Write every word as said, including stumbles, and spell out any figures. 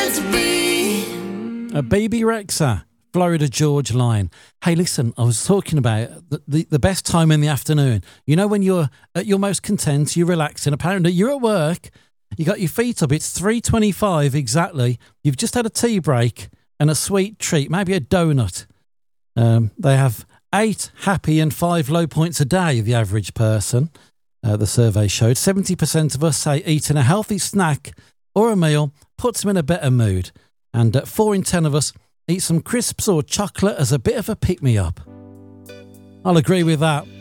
A Baby Rexha, Florida George Line. Hey, listen, I was talking about the, the, the best time in the afternoon. You know, when you're at your most content, you're relaxing. Apparently, you're at work, you got your feet up, it's three twenty-five exactly. You've just had a tea break and a sweet treat, maybe a donut. Um, they have eight happy and five low points a day, the average person. Uh, the survey showed seventy percent of us say eating a healthy snack or a meal puts them in a better mood. And uh, four in ten of us eat some crisps or chocolate as a bit of a pick-me-up. I'll agree with that.